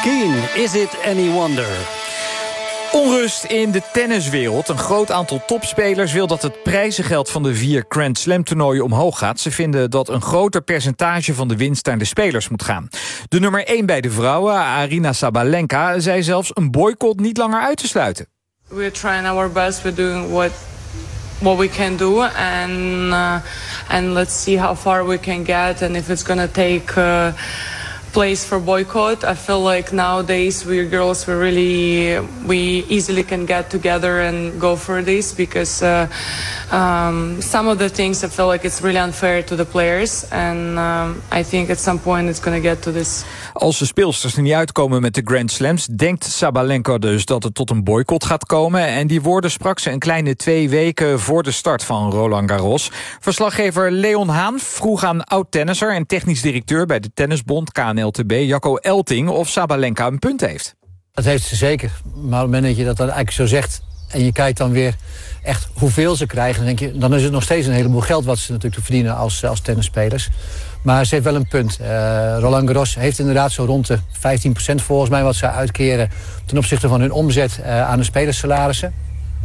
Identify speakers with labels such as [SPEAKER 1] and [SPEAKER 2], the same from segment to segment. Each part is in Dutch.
[SPEAKER 1] Keen, Is It Any Wonder?
[SPEAKER 2] Onrust in de tenniswereld. Een groot aantal topspelers wil dat het prijzengeld van de 4 Grand Slam toernooien omhoog gaat. Ze vinden dat een groter percentage van de winst naar de spelers moet gaan. De nummer 1 bij de vrouwen, Aryna Sabalenka, zei zelfs een boycott niet langer uit te sluiten.
[SPEAKER 3] We're trying our best. We're doing what we can do, and let's see how far we can get, and if it's gonna take place for boycott. I feel like nowadays we girls we easily can get together and go for this, because some of the things I feel like it's really unfair to the players, and I think at some point it's going to get to this.
[SPEAKER 2] Als de speelsters er niet uitkomen met de Grand Slams, denkt Sabalenka dus dat het tot een boycott gaat komen. En die woorden sprak ze een kleine 2 weken voor de start van Roland Garros. Verslaggever Leon Haan vroeg aan oud-tennisser en technisch directeur bij de Tennisbond KNLTB, Jacco Elting, of Sabalenka een punt heeft.
[SPEAKER 4] Dat heeft ze zeker. Maar op het moment dat je dat dan eigenlijk zo zegt en je kijkt dan weer echt hoeveel ze krijgen, dan denk je, dan is het nog steeds een heleboel geld wat ze natuurlijk te verdienen als tennisspelers. Maar ze heeft wel een punt. Roland Garros heeft inderdaad zo rond de 15% volgens mij wat ze uitkeren ten opzichte van hun omzet aan de spelersalarissen.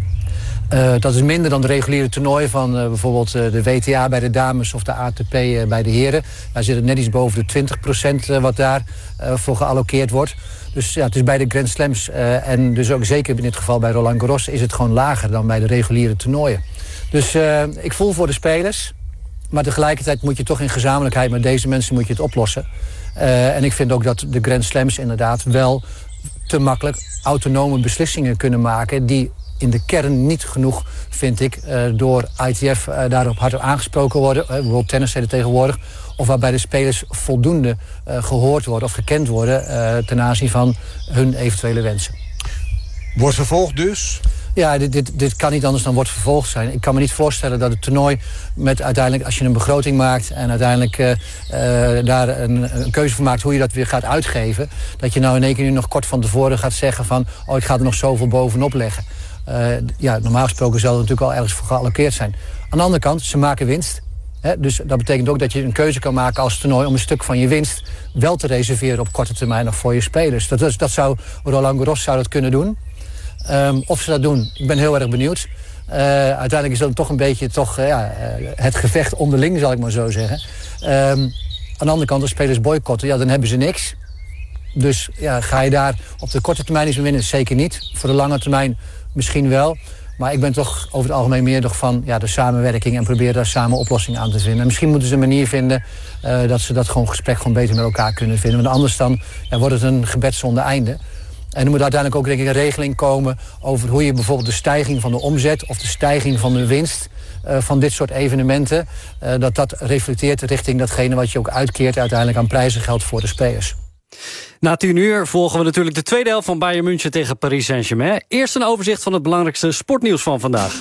[SPEAKER 4] Dat is minder dan de reguliere toernooien van bijvoorbeeld de WTA bij de dames of de ATP bij de heren. Daar zit het net iets boven de 20% wat daar voor gealloceerd wordt. Dus ja, het is bij de Grand Slams en dus ook zeker in dit geval bij Roland Garros is het gewoon lager dan bij de reguliere toernooien. Dus ik voel voor de spelers, maar tegelijkertijd moet je toch in gezamenlijkheid met deze mensen moet je het oplossen. En ik vind ook dat de Grand Slams inderdaad wel te makkelijk autonome beslissingen kunnen maken die in de kern niet genoeg, vind ik, door ITF daarop hard aangesproken worden. World Tennis zei het tegenwoordig. Of waarbij de spelers voldoende gehoord worden of gekend worden ten aanzien van hun eventuele wensen.
[SPEAKER 5] Wordt vervolgd dus?
[SPEAKER 4] Ja, dit kan niet anders dan wordt vervolgd zijn. Ik kan me niet voorstellen dat het toernooi met uiteindelijk, als je een begroting maakt en uiteindelijk daar een keuze voor maakt hoe je dat weer gaat uitgeven, dat je nou in één keer nu nog kort van tevoren gaat zeggen van, oh, ik ga er nog zoveel bovenop leggen. Normaal gesproken zal er natuurlijk al ergens voor gealloceerd zijn. Aan de andere kant, ze maken winst. Dus dat betekent ook dat je een keuze kan maken als toernooi om een stuk van je winst wel te reserveren op korte termijn nog voor je spelers. Dat zou Roland Garros zou dat kunnen doen. Of ze dat doen, ik ben heel erg benieuwd. Uiteindelijk is dat toch een beetje het gevecht onderling, zal ik maar zo zeggen. Aan de andere kant, als spelers boycotten, ja, dan hebben ze niks. Dus ja, ga je daar op de korte termijn iets mee winnen? Zeker niet. Voor de lange termijn misschien wel. Maar ik ben toch over het algemeen meer nog van de samenwerking en proberen daar samen oplossingen aan te vinden. En misschien moeten ze een manier vinden dat ze dat gesprek gewoon beter met elkaar kunnen vinden. Want anders dan wordt het een gebed zonder einde. En er moet uiteindelijk ook denk ik een regeling komen over hoe je bijvoorbeeld de stijging van de omzet of de stijging van de winst van dit soort evenementen, dat reflecteert richting datgene wat je ook uitkeert uiteindelijk aan prijzengeld voor de spelers.
[SPEAKER 1] Na 10 uur volgen we natuurlijk de tweede helft van Bayern München tegen Paris Saint-Germain. Eerst een overzicht van het belangrijkste sportnieuws van vandaag.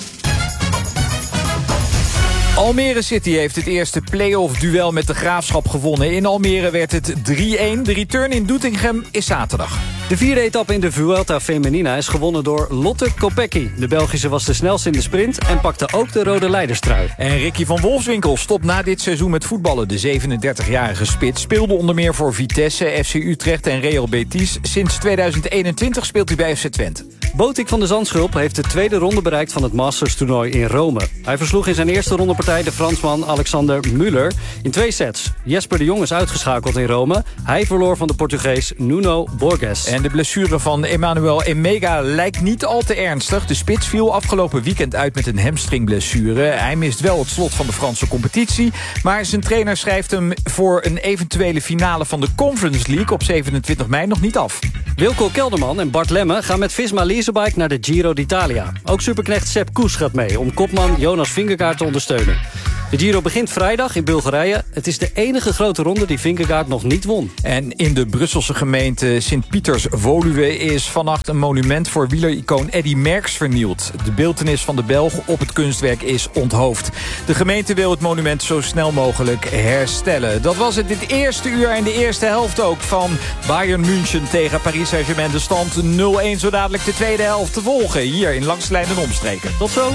[SPEAKER 2] Almere City heeft het eerste play-off-duel met de Graafschap gewonnen. In Almere werd het 3-1. De return in Doetinchem is zaterdag.
[SPEAKER 1] De 4e etappe in de Vuelta Femenina is gewonnen door Lotte Kopecky. De Belgische was de snelste in de sprint en pakte ook de rode leiderstrui.
[SPEAKER 2] En Ricky van Wolfswinkel stopt na dit seizoen met voetballen. De 37-jarige spits speelde onder meer voor Vitesse, FC Utrecht en Real Betis. Sinds 2021 speelt hij bij FC Twente.
[SPEAKER 1] Botik van de Zandschulp heeft de tweede ronde bereikt van het Masters-toernooi in Rome. Hij versloeg in zijn eerste rondepartij de Fransman Alexander Müller in 2 sets. Jesper de Jong is uitgeschakeld in Rome. Hij verloor van de Portugees Nuno Borges.
[SPEAKER 2] En de blessure van Emmanuel Emega lijkt niet al te ernstig. De spits viel afgelopen weekend uit met een hamstringblessure. Hij mist wel het slot van de Franse competitie. Maar zijn trainer schrijft hem voor een eventuele finale van de Conference League op 27 mei nog niet af.
[SPEAKER 1] Wilco Kelderman en Bart Lemme gaan met Visma Leasebike naar de Giro d'Italia. Ook superknecht Sepp Koes gaat mee om kopman Jonas Vingegaard te ondersteunen. De Giro begint vrijdag in Bulgarije. Het is de enige grote ronde die Vingegaard nog niet won.
[SPEAKER 2] En in de Brusselse gemeente Sint-Pieters-Woluwe is vannacht een monument voor wielericoon Eddy Merckx vernield. De beeltenis van de Belg op het kunstwerk is onthoofd. De gemeente wil het monument zo snel mogelijk herstellen. Dat was het dit eerste uur en de eerste helft ook van Bayern München tegen Paris Saint-Germain. De stand 0-1, zo dadelijk de tweede helft te volgen hier in Langs de Lijn en Omstreken.
[SPEAKER 1] Tot zo!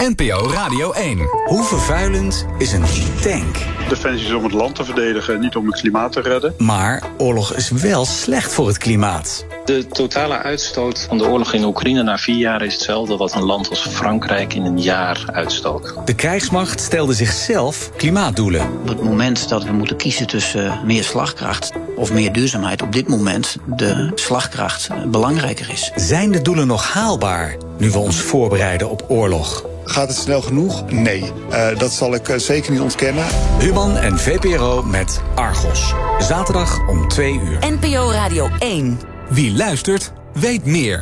[SPEAKER 6] NPO Radio 1.
[SPEAKER 7] Hoe vervuilend is een tank?
[SPEAKER 8] Defensie is om het land te verdedigen, niet om het klimaat te redden.
[SPEAKER 7] Maar oorlog is wel slecht voor het klimaat.
[SPEAKER 9] De totale uitstoot van de oorlog in Oekraïne na 4 jaar is hetzelfde wat een land als Frankrijk in een jaar uitstoot.
[SPEAKER 7] De krijgsmacht stelde zichzelf klimaatdoelen.
[SPEAKER 10] Op het moment dat we moeten kiezen tussen meer slagkracht of meer duurzaamheid, op dit moment de slagkracht belangrijker is.
[SPEAKER 7] Zijn de doelen nog haalbaar nu we ons voorbereiden op oorlog?
[SPEAKER 5] Gaat het snel genoeg? Nee. Dat zal ik zeker niet ontkennen.
[SPEAKER 7] Human en VPRO met Argos. Zaterdag om 2 uur.
[SPEAKER 11] NPO Radio 1.
[SPEAKER 6] Wie luistert, weet meer.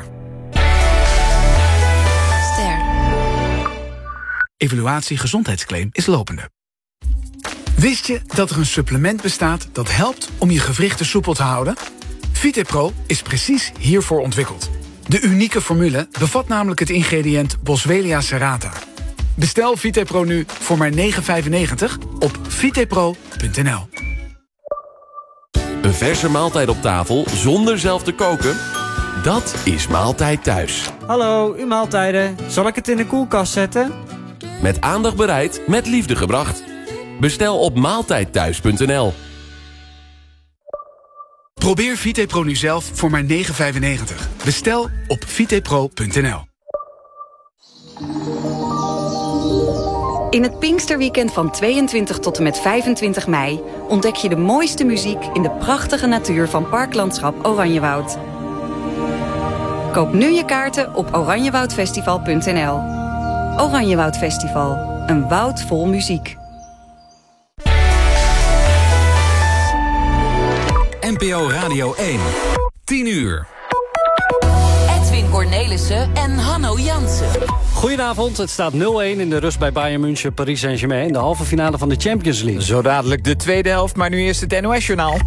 [SPEAKER 11] Ster.
[SPEAKER 12] Evaluatie gezondheidsclaim is lopende. Wist je dat er een supplement bestaat dat helpt om je gewrichten soepel te houden? VitePro is precies hiervoor ontwikkeld. De unieke formule bevat namelijk het ingrediënt Boswellia serrata. Bestel VitePro nu voor maar €9,95 op vitepro.nl.
[SPEAKER 13] Een verse maaltijd op tafel zonder zelf te koken? Dat is Maaltijd Thuis.
[SPEAKER 14] Hallo, uw maaltijden. Zal ik het in de koelkast zetten?
[SPEAKER 13] Met aandacht bereid, met liefde gebracht. Bestel op maaltijdthuis.nl.
[SPEAKER 12] Probeer VitePro nu zelf voor maar €9,95. Bestel op vitepro.nl.
[SPEAKER 15] In het Pinksterweekend van 22 tot en met 25 mei... ontdek je de mooiste muziek in de prachtige natuur van Parklandschap Oranjewoud. Koop nu je kaarten op oranjewoudfestival.nl. Oranjewoud Festival, een woud vol muziek.
[SPEAKER 6] NPO Radio 1. 10 uur.
[SPEAKER 11] Edwin Cornelissen en Hanno Jansen.
[SPEAKER 1] Goedenavond, het staat 0-1 in de rust bij Bayern München, Paris Saint-Germain... in de halve finale van de Champions League.
[SPEAKER 2] Zo dadelijk de tweede helft, maar nu eerst het NOS-journaal.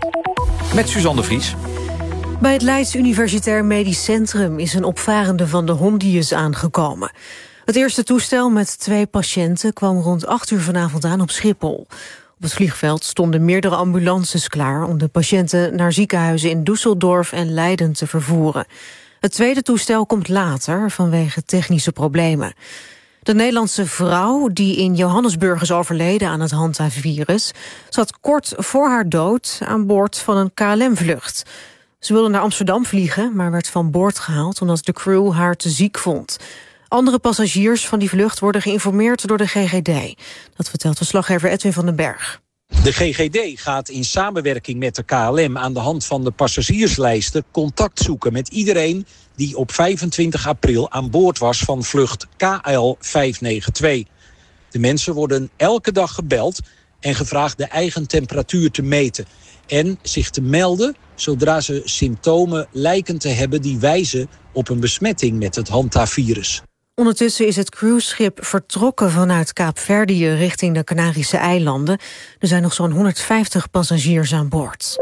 [SPEAKER 2] Met Suzanne de Vries.
[SPEAKER 16] Bij het Leids Universitair Medisch Centrum is een opvarende van de Hondius aangekomen. Het eerste toestel met 2 patiënten kwam rond 8 uur vanavond aan op Schiphol. Op het vliegveld stonden meerdere ambulances klaar om de patiënten naar ziekenhuizen in Düsseldorf en Leiden te vervoeren. Het tweede toestel komt later vanwege technische problemen. De Nederlandse vrouw die in Johannesburg is overleden aan het Hanta-virus zat kort voor haar dood aan boord van een KLM-vlucht. Ze wilde naar Amsterdam vliegen, maar werd van boord gehaald omdat de crew haar te ziek vond. Andere passagiers van die vlucht worden geïnformeerd door de GGD. Dat vertelt verslaggever Edwin van den Berg.
[SPEAKER 17] De GGD gaat in samenwerking met de KLM aan de hand van de passagierslijsten contact zoeken met iedereen die op 25 april aan boord was van vlucht KL 592. De mensen worden elke dag gebeld en gevraagd de eigen temperatuur te meten en zich te melden zodra ze symptomen lijken te hebben die wijzen op een besmetting met het Hanta-virus.
[SPEAKER 16] Ondertussen is het cruiseschip vertrokken vanuit Kaapverdië richting de Canarische eilanden. Er zijn nog zo'n 150 passagiers aan boord.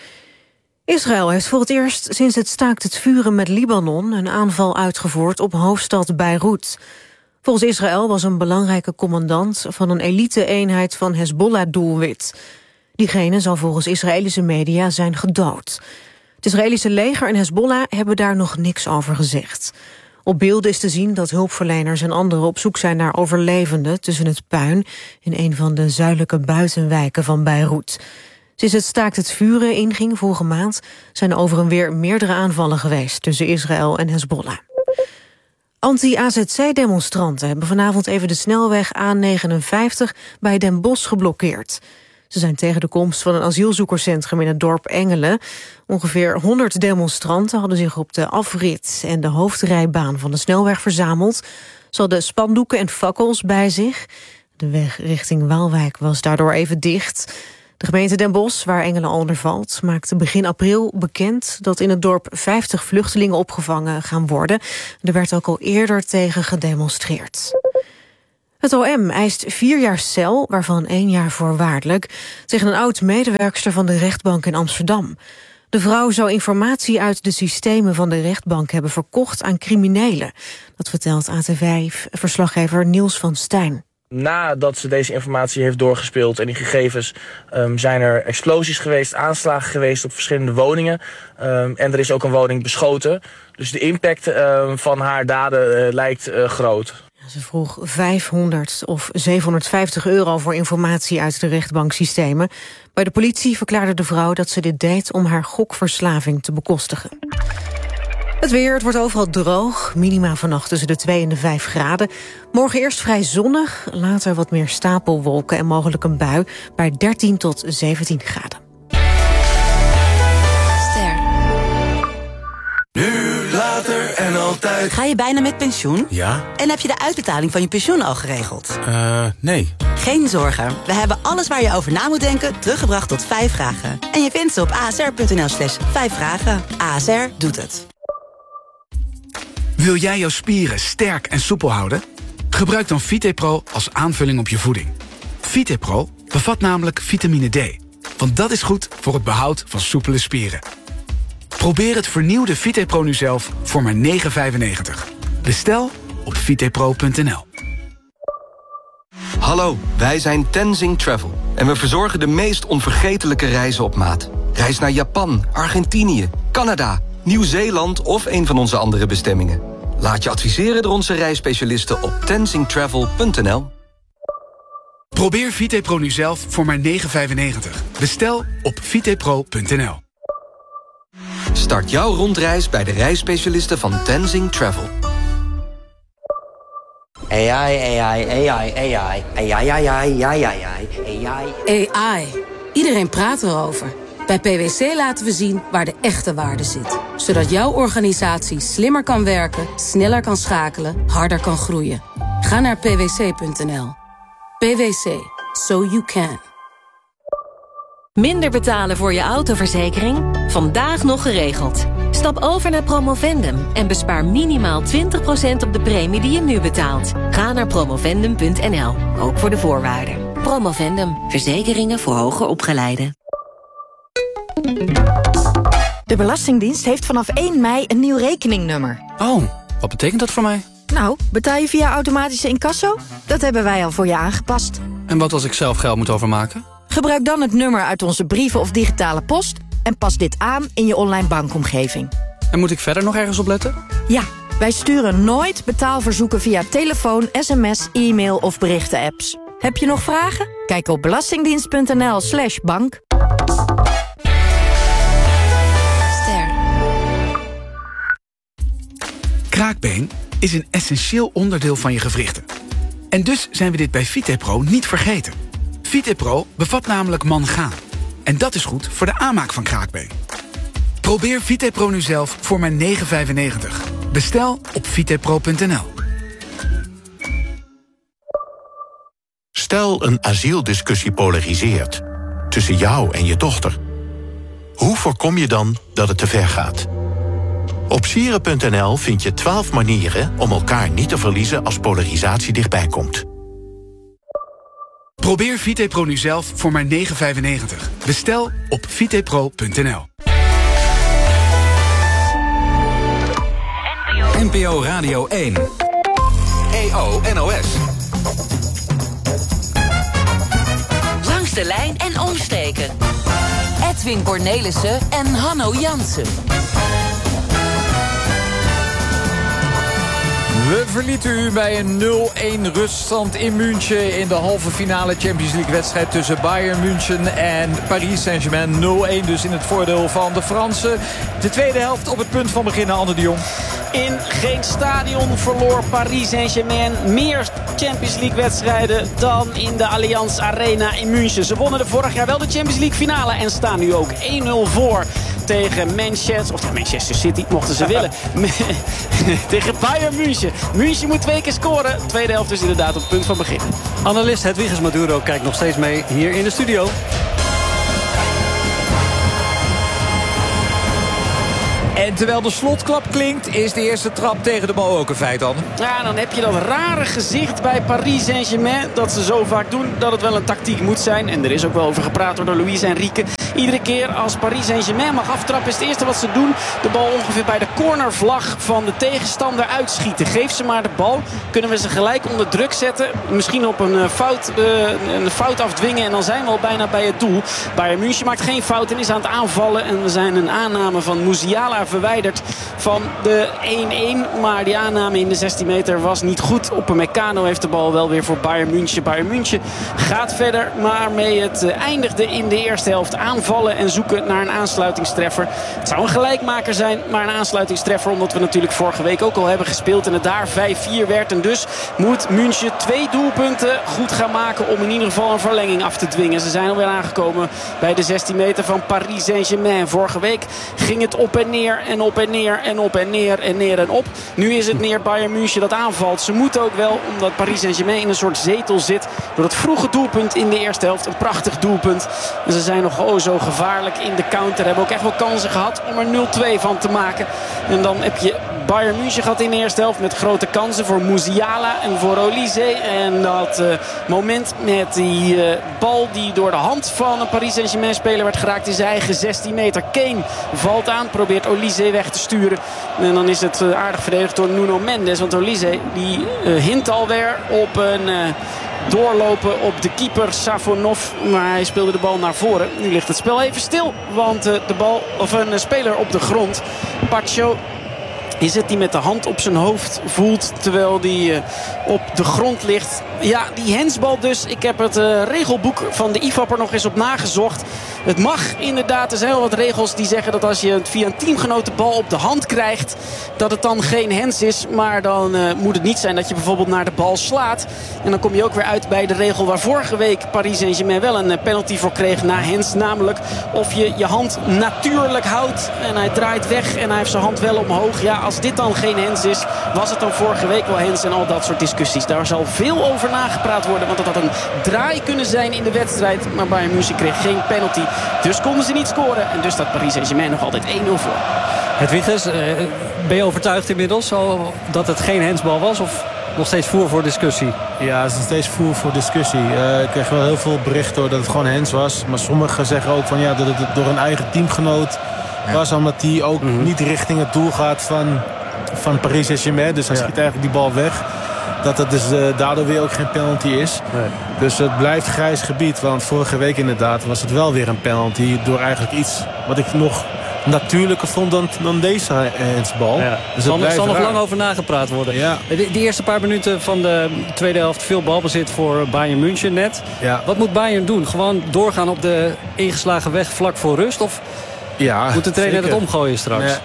[SPEAKER 16] Israël heeft voor het eerst sinds het staakt het vuren met Libanon een aanval uitgevoerd op hoofdstad Beirut. Volgens Israël was een belangrijke commandant van een elite-eenheid van Hezbollah doelwit. Diegene zal volgens Israëlische media zijn gedood. Het Israëlische leger en Hezbollah hebben daar nog niks over gezegd. Op beelden is te zien dat hulpverleners en anderen op zoek zijn naar overlevenden tussen het puin in een van de zuidelijke buitenwijken van Beirut. Sinds het staakt het vuren inging vorige maand zijn er over en weer meerdere aanvallen geweest tussen Israël en Hezbollah. Anti-AZC-demonstranten hebben vanavond even de snelweg A59 bij Den Bosch geblokkeerd. Ze zijn tegen de komst van een asielzoekerscentrum in het dorp Engelen. Ongeveer 100 demonstranten hadden zich op de afrit en de hoofdrijbaan van de snelweg verzameld. Ze hadden spandoeken en fakkels bij zich. De weg richting Waalwijk was daardoor even dicht. De gemeente Den Bosch, waar Engelen onder valt, maakte begin april bekend dat in het dorp 50 vluchtelingen opgevangen gaan worden. Er werd ook al eerder tegen gedemonstreerd. Het OM eist 4 jaar cel, waarvan 1 jaar voorwaardelijk, tegen een oud-medewerkster van de rechtbank in Amsterdam. De vrouw zou informatie uit de systemen van de rechtbank hebben verkocht aan criminelen. Dat vertelt AT5-verslaggever Niels van Stijn.
[SPEAKER 18] Nadat ze deze informatie heeft doorgespeeld en die gegevens zijn er explosies geweest, aanslagen geweest op verschillende woningen. En er is ook een woning beschoten. Dus de impact van haar daden lijkt groot.
[SPEAKER 16] Ze vroeg 500 of 750 euro voor informatie uit de rechtbanksystemen. Bij de politie verklaarde de vrouw dat ze dit deed om haar gokverslaving te bekostigen. Het weer, het wordt overal droog. Minima vannacht tussen de 2 en de 5 graden. Morgen eerst vrij zonnig, later wat meer stapelwolken en mogelijk een bui bij 13 tot 17 graden.
[SPEAKER 19] Nu, later en altijd.
[SPEAKER 20] Ga je bijna met pensioen?
[SPEAKER 19] Ja.
[SPEAKER 20] En heb je de uitbetaling van je pensioen al geregeld?
[SPEAKER 19] Nee.
[SPEAKER 20] Geen zorgen. We hebben alles waar je over na moet denken teruggebracht tot 5 vragen. En je vindt ze op asr.nl/5 vragen. ASR doet het.
[SPEAKER 12] Wil jij jouw spieren sterk en soepel houden? Gebruik dan VitePro als aanvulling op je voeding. VitePro bevat namelijk vitamine D. Want dat is goed voor het behoud van soepele spieren. Probeer het vernieuwde VitePro nu zelf voor maar €9,95. Bestel op vitepro.nl.
[SPEAKER 21] Hallo, wij zijn Tenzing Travel. En we verzorgen de meest onvergetelijke reizen op maat. Reis naar Japan, Argentinië, Canada, Nieuw-Zeeland of een van onze andere bestemmingen. Laat je adviseren door onze reisspecialisten op tenzingtravel.nl.
[SPEAKER 12] Probeer VitePro nu zelf voor maar €9,95. Bestel op vitepro.nl.
[SPEAKER 21] Start jouw rondreis bij de reisspecialisten van Tenzing Travel.
[SPEAKER 22] AI. Iedereen praat erover. Bij PwC laten we zien waar de echte waarde zit. Zodat jouw organisatie slimmer kan werken, sneller kan schakelen, harder kan groeien. Ga naar pwc.nl. PwC. So you can.
[SPEAKER 23] Minder betalen voor je autoverzekering? Vandaag nog geregeld. Stap over naar Promovendum en bespaar minimaal 20% op de premie die je nu betaalt. Ga naar promovendum.nl, ook voor de voorwaarden. Promovendum, verzekeringen voor hoger opgeleiden.
[SPEAKER 24] De Belastingdienst heeft vanaf 1 mei een nieuw rekeningnummer.
[SPEAKER 25] Oh, wat betekent dat voor mij?
[SPEAKER 24] Nou, betaal je via automatische incasso? Dat hebben wij al voor je aangepast.
[SPEAKER 25] En wat als ik zelf geld moet overmaken?
[SPEAKER 24] Gebruik dan het nummer uit onze brieven of digitale post en pas dit aan in je online bankomgeving.
[SPEAKER 25] En moet ik verder nog ergens op letten?
[SPEAKER 24] Ja, wij sturen nooit betaalverzoeken via telefoon, sms, e-mail of berichten-apps. Heb je nog vragen? Kijk op belastingdienst.nl/bank.
[SPEAKER 12] Kraakbeen is een essentieel onderdeel van je gewrichten. En dus zijn we dit bij VitePro niet vergeten. VitePro bevat namelijk mangaan. En dat is goed voor de aanmaak van kraakbeen. Probeer VitePro nu zelf voor maar €9,95. Bestel op vitepro.nl.
[SPEAKER 26] Stel een asieldiscussie polariseert tussen jou en je dochter. Hoe voorkom je dan dat het te ver gaat? Op sieren.nl vind je 12 manieren om elkaar niet te verliezen als polarisatie dichtbij komt.
[SPEAKER 12] Probeer VitePro nu zelf voor maar €9,95. Bestel op vitepro.nl.
[SPEAKER 6] NPO Radio 1. EO NOS.
[SPEAKER 11] Langs de lijn en omstreken. Edwin Cornelissen en Hanno Jansen.
[SPEAKER 2] We verlieten u bij een 0-1 ruststand in München in de halve finale Champions League wedstrijd tussen Bayern München en Paris Saint-Germain. 0-1 dus in het voordeel van de Fransen. De tweede helft op het punt van beginnen, Anne de Jong.
[SPEAKER 27] In geen stadion verloor Paris Saint-Germain meer Champions League wedstrijden dan in de Allianz Arena in München. Ze wonnen vorig jaar wel de Champions League finale en staan nu ook 1-0 voor tegen Manchester City, mochten ze willen. Tegen Bayern München. München moet 2 keer scoren. Tweede helft is inderdaad op het punt van beginnen.
[SPEAKER 1] Analist Hedwiges Maduro kijkt nog steeds mee hier in de studio.
[SPEAKER 2] En terwijl de slotklap klinkt, is de eerste trap tegen de bal ook een feit, Anne.
[SPEAKER 27] Ja, dan heb je dat rare gezicht bij Paris Saint-Germain dat ze zo vaak doen dat het wel een tactiek moet zijn. En er is ook wel over gepraat door Luis Enrique. Iedere keer als Paris Saint-Germain mag aftrappen is het eerste wat ze doen de bal ongeveer bij de cornervlag van de tegenstander uitschieten. Geef ze maar de bal. Kunnen we ze gelijk onder druk zetten. Misschien op een fout afdwingen en dan zijn we al bijna bij het doel. Bayern München maakt geen fout en is aan het aanvallen. En we zijn een aanname van Musiala verwijderd van de 1-1. Maar die aanname in de 16 meter was niet goed. Upamecano heeft de bal wel weer voor Bayern München. Bayern München gaat verder, maar mee het eindigde in de eerste helft. Aanvallen en zoeken naar een aansluitingstreffer. Het zou een gelijkmaker zijn, maar een aansluitingstreffer omdat we natuurlijk vorige week ook al hebben gespeeld en het daar 5-4 werd. En dus moet München 2 doelpunten goed gaan maken om in ieder geval een verlenging af te dwingen. Ze zijn alweer aangekomen bij de 16 meter van Paris Saint-Germain. Vorige week ging het op en neer en op en neer en op en neer en neer en op. Nu is het meer Bayern München dat aanvalt. Ze moeten ook wel, omdat Paris Saint-Germain in een soort zetel zit, door het vroege doelpunt in de eerste helft. Een prachtig doelpunt. En ze zijn nog zo gevaarlijk in de counter. Hebben ook echt wel kansen gehad om er 0-2 van te maken. En dan heb je Bayern München gehad in de eerste helft met grote kansen voor Musiala en voor Olise. En dat moment met die bal die door de hand van een Paris Saint-Germain speler werd geraakt in zijn eigen 16 meter. Kane valt aan, probeert Olise weg te sturen. En dan is het aardig verdedigd door Nuno Mendes. Want Olise die hint alweer op een doorlopen op de keeper Safonov. Maar hij speelde de bal naar voren. Nu ligt het spel even stil. Want een speler op de grond, Pacho, is het die met de hand op zijn hoofd voelt terwijl die op de grond ligt. Ja, die hensbal dus. Ik heb het regelboek van de IFAB er nog eens op nagezocht. Het mag inderdaad. Er zijn wel wat regels die zeggen dat als je via een teamgenoot de bal op de hand krijgt, dat het dan geen hens is. Maar dan moet het niet zijn dat je bijvoorbeeld naar de bal slaat. En dan kom je ook weer uit bij de regel waar vorige week Paris Saint-Germain wel een penalty voor kreeg na hens. Namelijk of je je hand natuurlijk houdt en hij draait weg en hij heeft zijn hand wel omhoog. Ja, als dit dan geen hens is, was het dan vorige week wel hens en al dat soort discussies. Daar zal veel over nagepraat worden, want dat had een draai kunnen zijn in de wedstrijd. Maar Bayern München kreeg geen penalty, dus konden ze niet scoren. En dus staat Paris Saint-Germain nog altijd 1-0 voor.
[SPEAKER 1] Hedwiges, ben je overtuigd inmiddels dat het geen hensbal was of nog steeds voer voor discussie?
[SPEAKER 3] Ja, het is nog steeds voer voor discussie. Ik kreeg wel heel veel berichten dat het gewoon hens was. Maar sommigen zeggen ook van dat het door een eigen teamgenoot was, omdat die ook niet richting het doel gaat van Paris Saint-Germain. Dus hij schiet eigenlijk die bal weg. Dat het dus daardoor weer ook geen penalty is. Nee. Dus het blijft grijs gebied. Want vorige week inderdaad was het wel weer een penalty. Door eigenlijk iets wat ik nog natuurlijker vond dan deze hensbal. Ja.
[SPEAKER 1] Dus er zal nog lang over nagepraat worden. Ja. De eerste paar minuten van de tweede helft veel balbezit voor Bayern München net. Ja. Wat moet Bayern doen? Gewoon doorgaan op de ingeslagen weg vlak voor rust? Of moet de trainer het omgooien straks?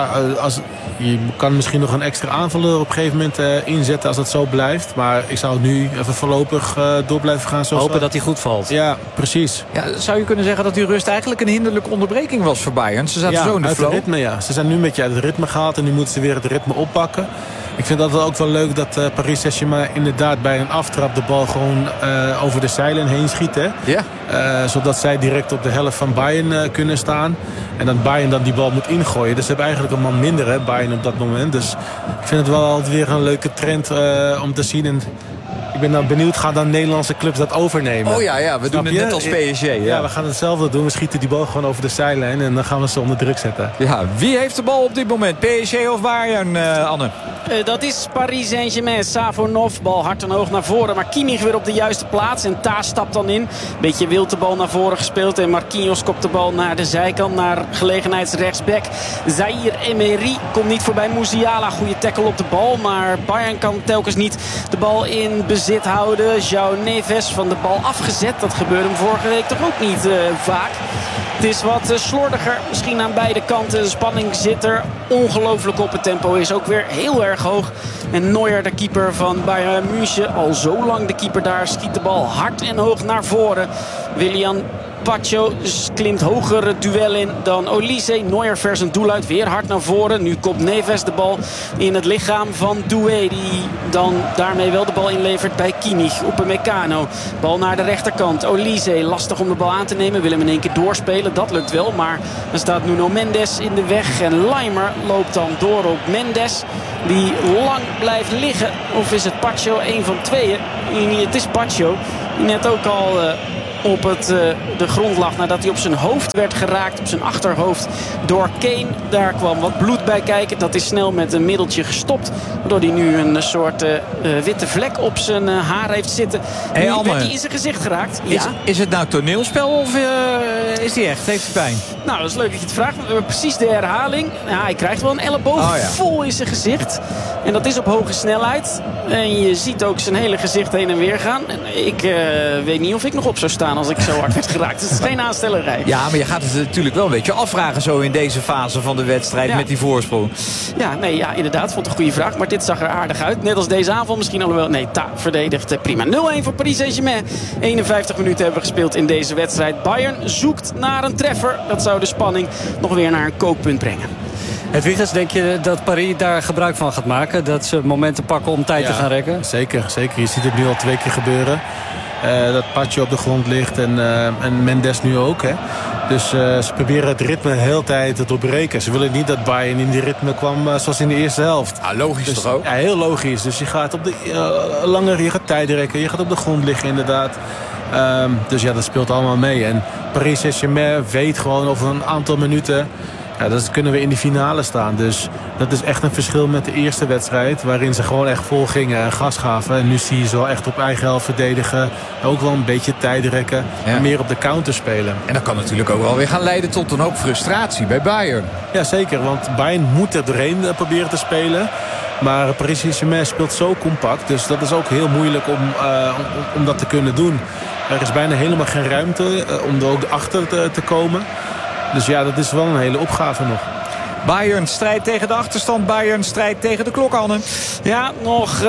[SPEAKER 3] Je kan misschien nog een extra aanvaller op een gegeven moment inzetten als dat zo blijft. Maar ik zou nu even voorlopig door blijven gaan.
[SPEAKER 1] Hopen dat hij goed valt.
[SPEAKER 3] Ja, precies.
[SPEAKER 2] Ja, zou je kunnen zeggen dat die rust eigenlijk een hinderlijke onderbreking was voor Bayern? Ze zaten zo in de flow.
[SPEAKER 3] Het ritme, ja. Ze zijn nu een beetje uit het ritme gehaald en nu moeten ze weer het ritme oppakken. Ik vind dat ook wel leuk dat Paris Saint-Germain inderdaad bij een aftrap de bal gewoon over de zijlijn heen schiet. Hè? Ja. Zodat zij direct op de helft van Bayern kunnen staan. En dat Bayern dan die bal moet ingooien. Dus ze hebben eigenlijk een man minder, hè, Bayern op dat moment. Dus ik vind het wel altijd weer een leuke trend om te zien. En ik ben dan benieuwd, gaan dan Nederlandse clubs dat overnemen?
[SPEAKER 2] Oh ja, we doen het net als PSG.
[SPEAKER 3] Ja, we gaan hetzelfde doen. We schieten die bal gewoon over de zijlijn en dan gaan we ze onder druk zetten.
[SPEAKER 2] Ja, wie heeft de bal op dit moment? PSG of Bayern, Anne?
[SPEAKER 27] Dat is Paris Saint-Germain. Safonov, bal hard en hoog naar voren. Maar Kimmich weer op de juiste plaats. En Taas stapt dan in. Beetje wild de bal naar voren gespeeld. En Marquinhos kopt de bal naar de zijkant. Naar gelegenheidsrechtsback. Zaïre Emery komt niet voorbij Musiala. Goede tackle op de bal. Maar Bayern kan telkens niet de bal in bezit houden. João Neves van de bal afgezet. Dat gebeurde hem vorige week toch ook niet vaak. Het is wat slordiger. Misschien aan beide kanten. De spanning zit er ongelooflijk op. Het tempo is ook weer heel erg hoog. En Neuer, de keeper van Bayern München, al zo lang de keeper daar, schiet de bal hard en hoog naar voren. Willian Pacho klimt hoger het duel in dan Olise. Neuer vers een doel uit, weer hard naar voren. Nu komt Neves de bal in het lichaam van Doué, die dan daarmee wel de bal inlevert bij Kimmich. Upamecano, bal naar de rechterkant. Olise, lastig om de bal aan te nemen, wil hem in één keer doorspelen. Dat lukt wel, maar dan staat Nuno Mendes in de weg. En Laimer loopt dan door op Mendes, die lang blijft liggen. Of is het Pacho? Een van tweeën. Het is Pacho, die net ook al op de grond lag nadat hij op zijn hoofd werd geraakt, op zijn achterhoofd door Kane. Daar kwam wat bloed bij kijken. Dat is snel met een middeltje gestopt, waardoor hij nu een soort witte vlek op zijn haar heeft zitten. Nu werd hij in zijn gezicht geraakt. Ja.
[SPEAKER 2] Is het nou toneelspel of is hij echt? Heeft hij pijn?
[SPEAKER 27] Nou, dat is leuk dat je het vraagt. We hebben precies de herhaling. Ja, hij krijgt wel een elleboog vol in zijn gezicht. En dat is op hoge snelheid. En je ziet ook zijn hele gezicht heen en weer gaan. En ik weet niet of ik nog op zou staan als ik zo hard werd geraakt. Het is geen aanstellerij.
[SPEAKER 2] Ja, maar je gaat het natuurlijk wel een beetje afvragen zo in deze fase van de wedstrijd met die voorsprong.
[SPEAKER 27] Ja, inderdaad. Vond een goede vraag. Maar dit zag er aardig uit. Net als deze aanval misschien alweer. Nee, verdedigt prima. 0-1 voor Paris Saint-Germain. 51 minuten hebben we gespeeld in deze wedstrijd. Bayern zoekt naar een treffer. Dat zou de spanning nog weer naar een kookpunt brengen.
[SPEAKER 1] Hedwiges, denk je dat Paris daar gebruik van gaat maken? Dat ze momenten pakken om tijd te gaan rekken?
[SPEAKER 3] Zeker. Je ziet het nu al 2 keer gebeuren. Dat Pacho op de grond ligt en Mendes nu ook. Hè. Dus ze proberen het ritme de hele tijd te doorbreken. Ze willen niet dat Bayern in die ritme kwam zoals in de eerste helft.
[SPEAKER 2] Logisch dus, toch ook?
[SPEAKER 3] Ja, heel logisch. Dus je gaat op de je gaat tijd rekken. Je gaat op de grond liggen inderdaad. Dus ja, dat speelt allemaal mee. En Paris Saint-Germain weet gewoon over een aantal minuten... Ja, dan kunnen we in de finale staan. Dus dat is echt een verschil met de eerste wedstrijd. Waarin ze gewoon echt vol gingen en gas gaven. En nu zie je ze wel echt op eigen helft verdedigen. Ook wel een beetje tijd rekken. En meer op de counter spelen.
[SPEAKER 2] En dat kan natuurlijk ook wel weer gaan leiden tot een hoop frustratie bij Bayern.
[SPEAKER 3] Ja, zeker. Want Bayern moet er doorheen proberen te spelen. Maar Paris Saint-Germain speelt zo compact. Dus dat is ook heel moeilijk om dat te kunnen doen. Er is bijna helemaal geen ruimte om er ook achter te komen. Dus ja, dat is wel een hele opgave nog.
[SPEAKER 2] Bayern strijdt tegen de achterstand. Bayern strijdt tegen de klok, Anne.
[SPEAKER 27] Ja, nog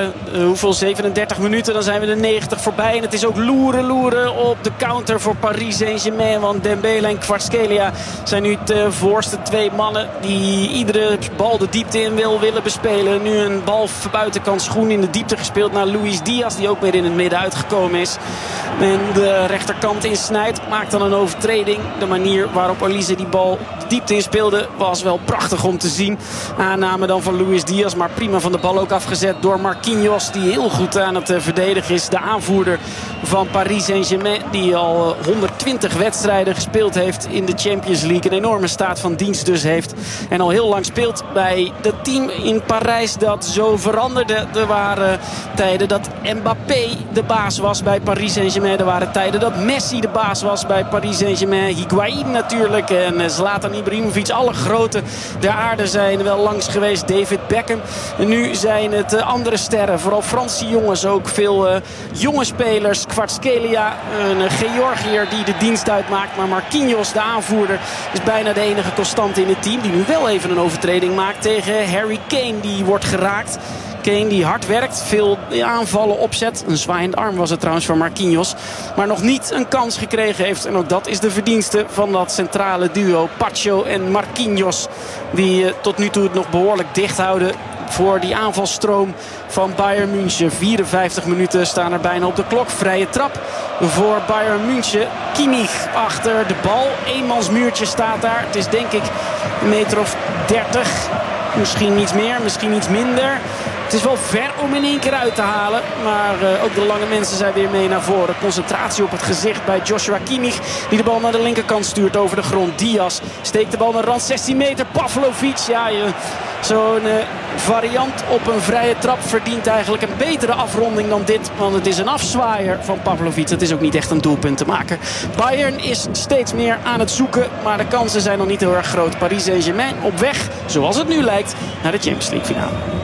[SPEAKER 27] 37 minuten. Dan zijn we de 90 voorbij. En het is ook loeren op de counter voor Paris Saint-Germain. Want Dembele en Kvaratskhelia zijn nu de voorste 2 mannen die iedere bal de diepte in willen bespelen. Nu een bal buitenkant schoen in de diepte gespeeld naar Luis Diaz. Die ook weer in het midden uitgekomen is. En de rechterkant insnijdt. Maakt dan een overtreding. De manier waarop Olise die bal de diepte in speelde was wel prachtig om te zien. Aanname dan van Luis Diaz. Maar prima van de bal ook afgezet door Marquinhos. Die heel goed aan het verdedigen is. De aanvoerder van Paris Saint-Germain. Die al 120 wedstrijden gespeeld heeft in de Champions League. Een enorme staat van dienst dus heeft. En al heel lang speelt bij het team in Parijs dat zo veranderde. Er waren tijden dat Mbappé de baas was bij Paris Saint-Germain. Er waren tijden dat Messi de baas was bij Paris Saint-Germain. Higuaín natuurlijk en Zlatan Ibrahimovic. Alle grote der aarde zijn wel langs geweest. David Beckham. En nu zijn het andere sterren. Vooral Franse jongens. Ook veel jonge spelers. Kvaratskhelia, een Georgiër die de dienst uitmaakt. Maar Marquinhos, de aanvoerder, is bijna de enige constante in het team. Die nu wel even een overtreding maakt tegen Harry Kane. Die wordt geraakt. Kane die hard werkt, veel aanvallen opzet. Een zwaaiende arm was het trouwens van Marquinhos. Maar nog niet een kans gekregen heeft. En ook dat is de verdienste van dat centrale duo. Pacho en Marquinhos. Die tot nu toe het nog behoorlijk dicht houden voor die aanvalstroom van Bayern München. 54 minuten staan er bijna op de klok. Vrije trap voor Bayern München. Kimmich achter de bal. Eenmansmuurtje staat daar. Het is denk ik een meter of 30. Misschien iets meer, misschien iets minder. Het is wel ver om in 1 keer uit te halen. Maar ook de lange mensen zijn weer mee naar voren. Concentratie op het gezicht bij Joshua Kimmich. Die de bal naar de linkerkant stuurt over de grond. Diaz steekt de bal naar rand 16 meter. Pavlovic. Ja, zo'n variant op een vrije trap verdient eigenlijk een betere afronding dan dit. Want het is een afzwaaier van Pavlovic. Het is ook niet echt een doelpunt te maken. Bayern is steeds meer aan het zoeken. Maar de kansen zijn nog niet heel erg groot. Paris Saint-Germain op weg, zoals het nu lijkt, naar de Champions League finale.